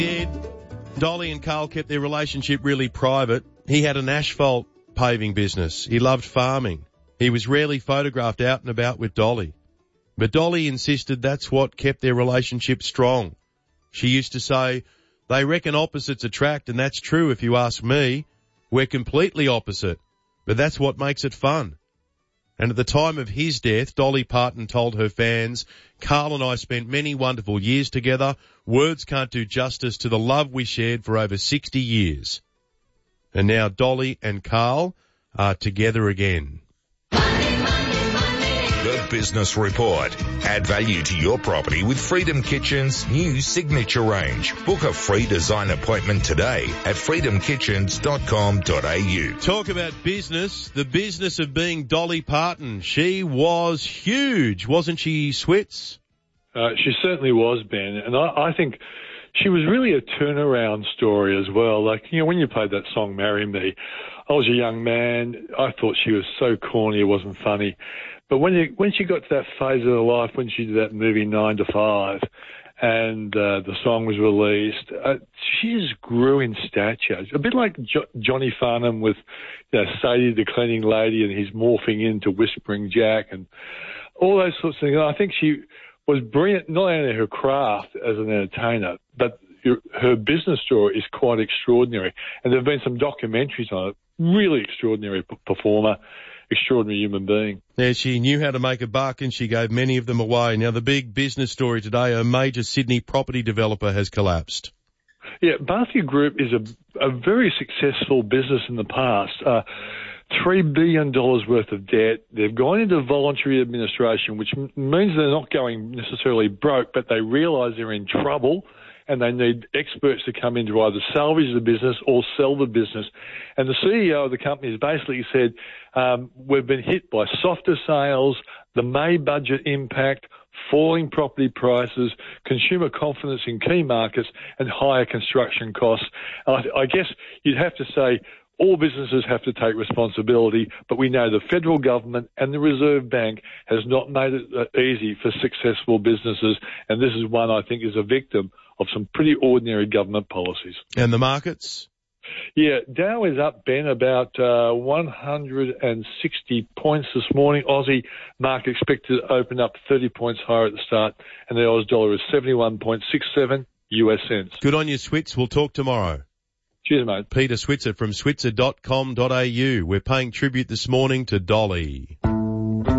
Dolly and Carl kept their relationship really private. He had an asphalt paving business. He loved farming. He was rarely photographed out and about with Dolly. But Dolly insisted that's what kept their relationship strong. She used to say, "They reckon opposites attract, and that's true if you ask me. We're completely opposite, but that's what makes it fun." And at the time of his death, Dolly Parton told her fans, "Carl and I spent many wonderful years together. Words can't do justice to the love we shared for over 60 years. And now Dolly and Carl are together again. The Business Report. Add value to your property with Freedom Kitchen's new signature range. Book a free design appointment today at freedomkitchens.com.au. Talk about business, the business of being Dolly Parton. She was huge, wasn't she, Switz? She certainly was, Ben. And I think she was really a turnaround story as well. Like, you know, when you played that song, Marry Me, I was a young man. I thought she was so corny, it wasn't funny. But when she got to that phase of her life, when she did that movie 9 to 5, and the song was released, she just grew in stature. A bit like Johnny Farnham with, you know, Sadie the cleaning lady, and he's morphing into Whispering Jack and all those sorts of things. And I think she was brilliant, not only in her craft as an entertainer, but her business story is quite extraordinary. And there have been some documentaries on it. Really extraordinary performer, extraordinary human being. Yeah, she knew how to make a buck, and she gave many of them away. Now, the big business story today, a major Sydney property developer has collapsed. Yeah, Bharti Group is a very successful business in the past. $3 billion worth of debt. They've gone into voluntary administration, which means they're not going necessarily broke, but they realise they're in trouble, and they need experts to come in to either salvage the business or sell the business. And the CEO of the company has basically said, we've been hit by softer sales, the May budget impact, falling property prices, consumer confidence in key markets, and higher construction costs. I guess you'd have to say all businesses have to take responsibility, but we know the federal government and the Reserve Bank has not made it easy for successful businesses, and this is one I think is a victim of some pretty ordinary government policies. And the markets? Yeah, Dow is up, Ben, about 160 points this morning. Aussie market expected to open up 30 points higher at the start, and the Aus dollar is 71.67 US cents. Good on you, Switz. We'll talk tomorrow. Cheers, mate. Peter Switzer from switzer.com.au. We're paying tribute this morning to Dolly.